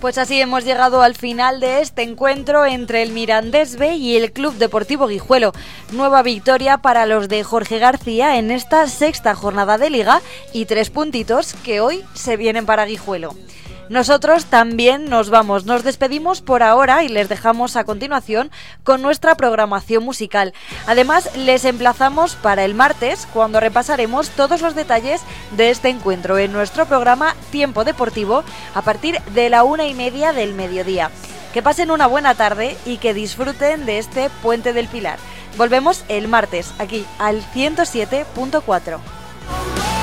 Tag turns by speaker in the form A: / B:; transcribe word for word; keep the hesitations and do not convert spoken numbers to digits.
A: Pues así hemos llegado al final de este encuentro entre el Mirandés B y el Club Deportivo Guijuelo. Nueva victoria para los de Jorge García en esta sexta jornada de Liga y tres puntitos que hoy se vienen para Guijuelo. Nosotros también nos vamos, nos despedimos por ahora y les dejamos a continuación con nuestra programación musical. Además, les emplazamos para el martes, cuando repasaremos todos los detalles de este encuentro en nuestro programa Tiempo Deportivo a partir de la una y media del mediodía. Que pasen una buena tarde y que disfruten de este Puente del Pilar. Volvemos el martes, aquí al ciento siete punto cuatro.